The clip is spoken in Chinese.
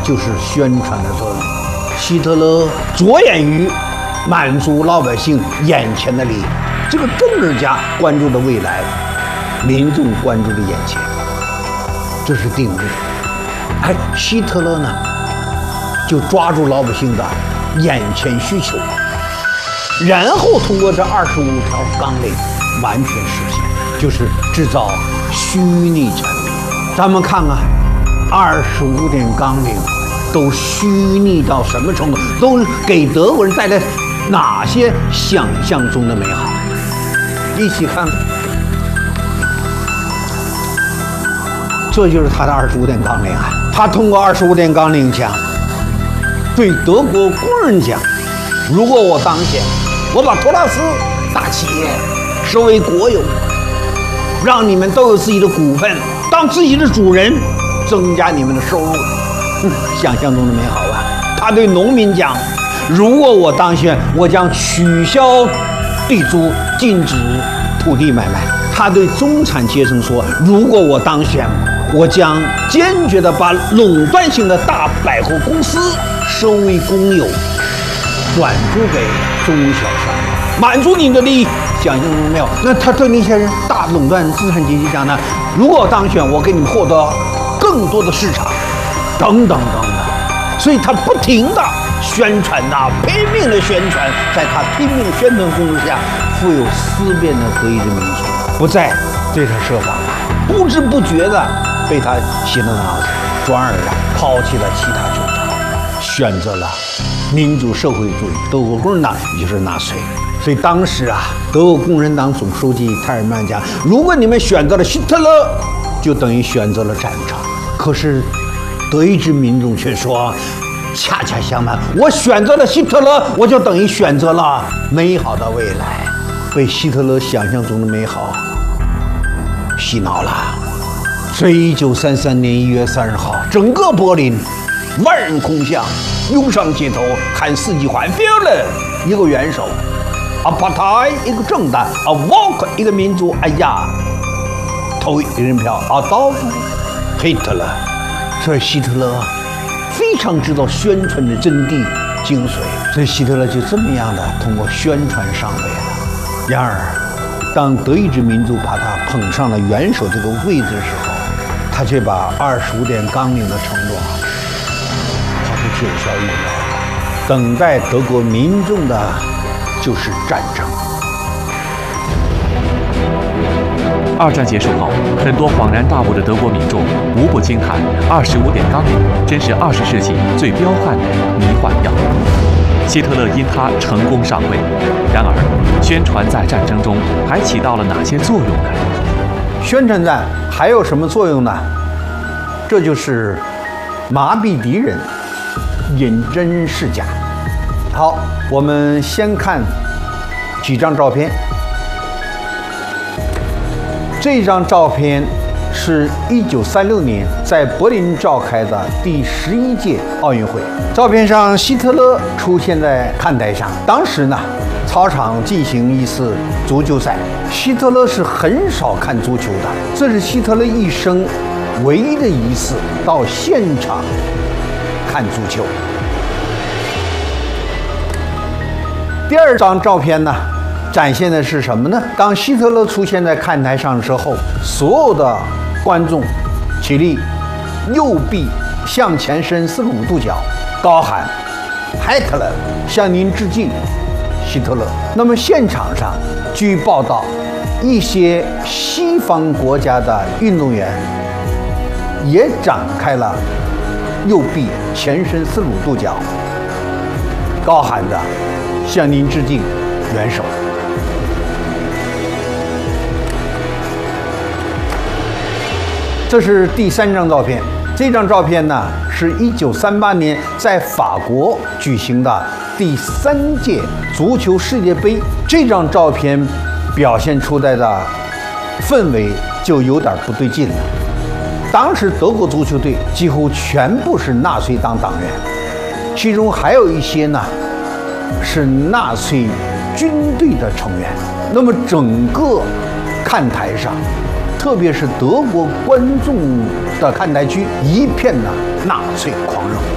就是宣传的作用。希特勒着眼于满足老百姓眼前的利益，这个政治家关注的未来，民众关注的眼前，这是定律。而希特勒呢，就抓住老百姓的眼前需求，然后通过这25条纲领完全实现，就是制造虚拟产品。咱们看看25点纲领都虚拟到什么程度，都给德国人带来哪些想象中的美好？一起看，这就是他的25点纲领啊。他通过25点纲领讲，对德国工人讲，如果我当选，我把托拉斯大企业收为国有，让你们都有自己的股份，当自己的主人，增加你们的收入。想象中的美好吧。他对农民讲，如果我当选，我将取消地租，禁止土地买卖。他对中产阶层说，如果我当选，我将坚决地把垄断性的大百货公司收为公有，转租给中小商业，满足你的利益。想象中没有？那他对那些人大垄断资产阶级讲呢，如果我当选，我给你们获得更多的市场，等等等等。所以他不停地宣传呐，拼命的宣传，在他拼命宣传攻势下，富有思辨的德意志民族不再对他设防了，不知不觉的被他洗了脑子，转而抛弃了其他主张，选择了民主社会主义德国共产党，也就是纳粹。所以当时啊，德国共产党总书记泰尔曼讲，如果你们选择了希特勒，就等于选择了战场。可是德意志民众却说，恰恰相反，我选择了希特勒，我就等于选择了美好的未来。被希特勒想象中的美好洗脑了。所以1933年1月30号，整个柏林万人空巷，涌上街头喊4句话 ：Führer 一个元首，Partei 一个政党，Volk 一个民族。哎呀，投一人票，Adolf Hitler。所以希特勒非常知道宣传的真谛精髓，所以希特勒就这么样的通过宣传上位了。然而，当德意志民族把他捧上了元首这个位置的时候，他却把25点纲领的承诺毫不九霄云来了。等待德国民众的就是战争。 二战结束后，很多恍然大悟的德国民众无不惊叹：25点纲领真是20世纪最彪悍的迷幻药。希特勒因他成功上位，然而，宣传在战争中还起到了哪些作用呢？ 宣传战还有什么作用呢？这就是麻痹敌人，引真示假。好，我们先看几张照片。这张照片是1936年在柏林召开的第11届奥运会。照片上，希特勒出现在看台上。当时呢，操场进行一次足球赛。希特勒是很少看足球的，这是希特勒一生唯一的一次到现场看足球。第二张照片呢，展现的是什么呢？当希特勒出现在看台上之后，所有的观众起立，右臂向前伸45度角，高喊 Hitler 向您致敬，希特勒。那么现场上，据报道，一些西方国家的运动员也展开了右臂前伸45度角，高喊着向您致敬，元首。这是第三张照片。这张照片呢，是1938年在法国举行的第3届足球世界杯。这张照片表现出来的氛围就有点不对劲了。当时德国足球队几乎全部是纳粹党党员，其中还有一些呢是纳粹军队的成员。那么整个看台上，特别是德国观众的看台区，一片的纳粹狂热。